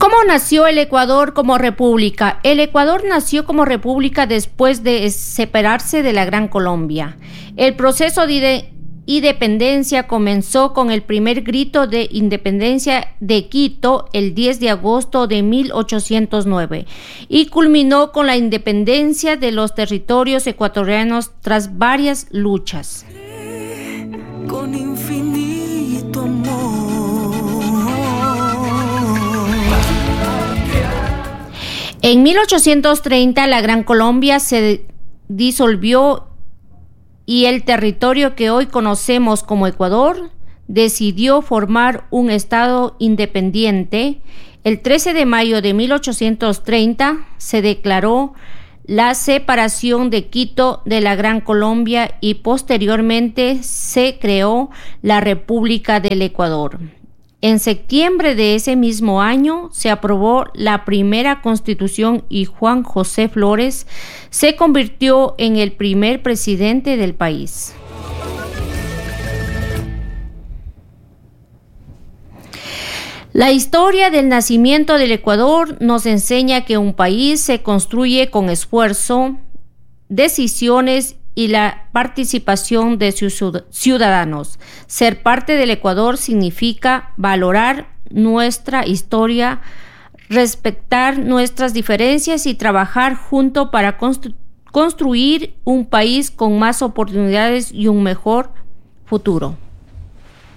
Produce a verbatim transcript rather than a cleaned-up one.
¿Cómo nació el Ecuador como república? El Ecuador nació como república después de separarse de la Gran Colombia. El proceso de independencia comenzó con el primer grito de independencia de Quito el diez de agosto de mil ochocientos nueve y culminó con la independencia de los territorios ecuatorianos tras varias luchas. Con infinito amor. En mil ochocientos treinta la Gran Colombia se disolvió y el territorio que hoy conocemos como Ecuador decidió formar un estado independiente. El trece de mayo de mil ochocientos treinta se declaró la separación de Quito de la Gran Colombia y posteriormente se creó la República del Ecuador. En septiembre de ese mismo año se aprobó la primera constitución y Juan José Flores se convirtió en el primer presidente del país. La historia del nacimiento del Ecuador nos enseña que un país se construye con esfuerzo, decisiones y la participación de sus ciudadanos. Ser parte del Ecuador significa valorar nuestra historia, respetar nuestras diferencias y trabajar juntos para constru- construir un país con más oportunidades y un mejor futuro.